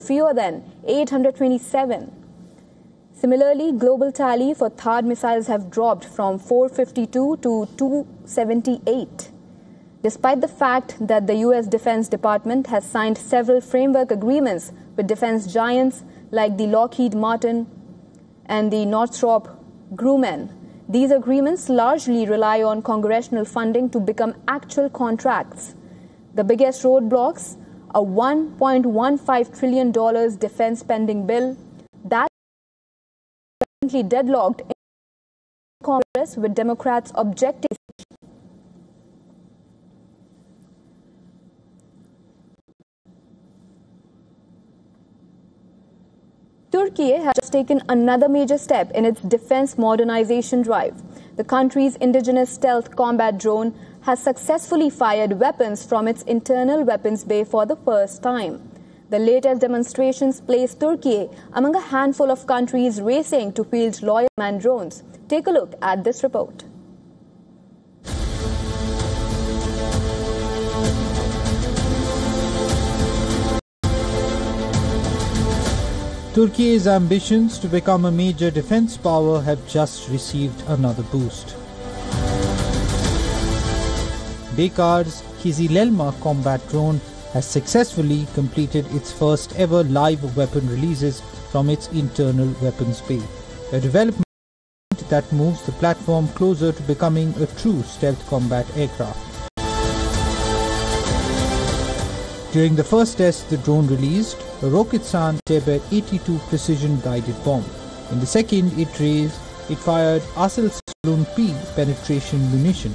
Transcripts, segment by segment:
fewer than 827. Similarly, global tally for THAAD missiles have dropped from 452 to 278. Despite the fact that the U.S. Defense Department has signed several framework agreements with defense giants like the Lockheed Martin and the Northrop Grumman, these agreements largely rely on congressional funding to become actual contracts. The biggest roadblocks, a $1.15 trillion defense spending bill that is currently deadlocked in Congress with Democrats objecting. Turkey has just taken another major step in its defense modernization drive. The country's indigenous stealth combat drone has successfully fired weapons from its internal weapons bay for the first time. The latest demonstrations place Turkey among a handful of countries racing to field loyal manned drones. Take a look at this report. Turkey's ambitions to become a major defense power have just received another boost. Baykar's Kızılelma combat drone has successfully completed its first ever live weapon releases from its internal weapons bay, a development that moves the platform closer to becoming a true stealth combat aircraft. During the first test, the drone released a Roketsan TB-82 precision-guided bomb. In the second, it fired Aselsan-P penetration munition.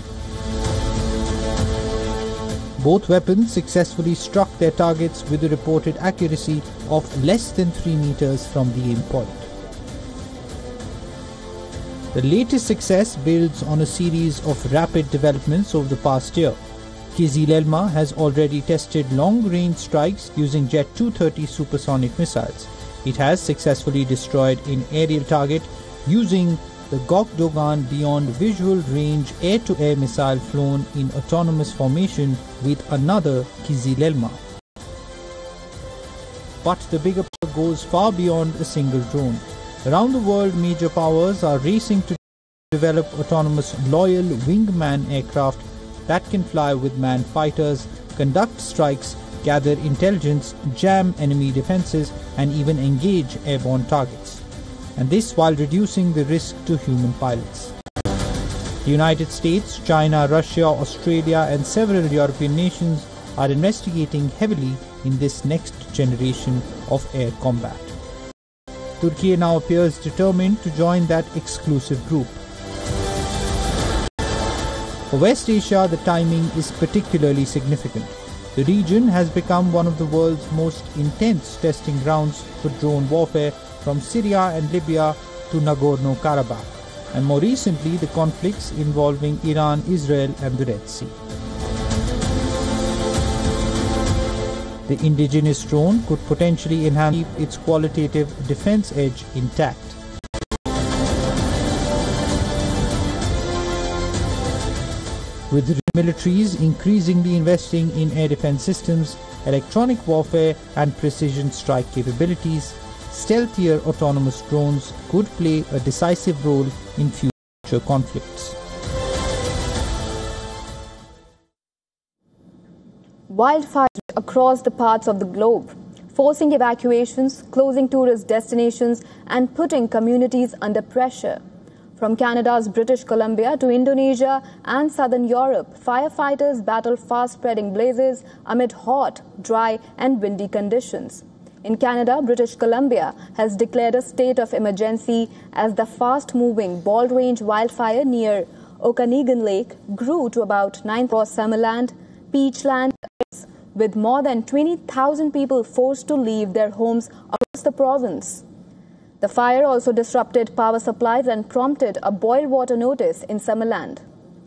Both weapons successfully struck their targets with a reported accuracy of less than 3 meters from the aim point. The latest success builds on a series of rapid developments over the past year. Kızılelma has already tested long-range strikes using Jet 230 supersonic missiles. It has successfully destroyed an aerial target using the Gökdogan Beyond Visual Range air-to-air missile flown in autonomous formation with another Kızılelma. But the bigger picture goes far beyond a single drone. Around the world, major powers are racing to develop autonomous loyal wingman aircraft that can fly with manned fighters, conduct strikes, gather intelligence, jam enemy defenses, and even engage airborne targets. And this while reducing the risk to human pilots. The United States, China, Russia, Australia, and several European nations are investigating heavily in this next generation of air combat. Turkey now appears determined to join that exclusive group. For West Asia, the timing is particularly significant. The region has become one of the world's most intense testing grounds for drone warfare, from Syria and Libya to Nagorno-Karabakh, and more recently the conflicts involving Iran, Israel and the Red Sea. The indigenous drone could potentially enhance its qualitative defense edge intact. With militaries increasingly investing in air defense systems, electronic warfare and precision strike capabilities, stealthier autonomous drones could play a decisive role in future conflicts. Wildfires across the parts of the globe, forcing evacuations, closing tourist destinations, and putting communities under pressure. From Canada's British Columbia to Indonesia and southern Europe, firefighters battle fast-spreading blazes amid hot, dry, and windy conditions. In Canada, British Columbia has declared a state of emergency as the fast-moving Bald Range wildfire near Okanagan Lake grew to about 9 across Summerland, Peachland, with more than 20,000 people forced to leave their homes across the province. The fire also disrupted power supplies and prompted a boil water notice in Summerland.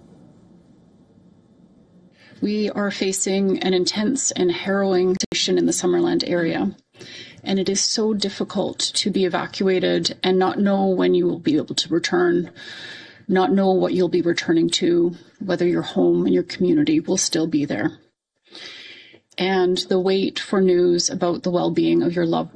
We are facing an intense and harrowing situation in the Summerland area, and it is so difficult to be evacuated and not know when you will be able to return, not know what you'll be returning to, whether your home and your community will still be there. And the wait for news about the well-being of your loved